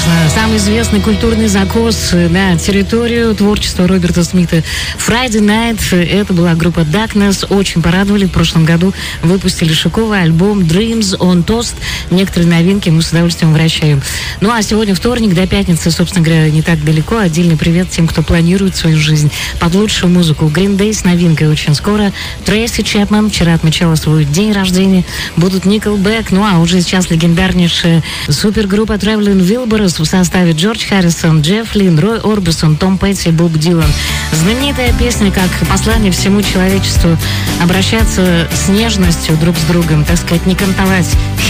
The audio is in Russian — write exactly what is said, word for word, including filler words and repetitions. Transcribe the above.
конечно, самый известный культурный закос на территорию творчества Роберта Смита. Friday Night, это была группа Darkness, очень порадовали. В прошлом году выпустили шиковый альбом Dreams on Toast. Некоторые новинки мы с удовольствием вращаем. Ну а сегодня вторник, до пятницы, собственно говоря, не так далеко. Отдельный привет тем, кто планирует свою жизнь под лучшую музыку. Green Day с новинкой очень скоро. Трейси Чепмен вчера отмечала свой день рождения. Будут Nickelback, ну а уже сейчас легендарнейшая супергруппа Traveling Wilburys в составе Джордж Харрисон, Джефф Лин, Рой Орбисон, Том Петти, Боб Дилан. Знаменитая песня как послание всему человечеству обращаться с нежностью друг с другом, так сказать, не кантовать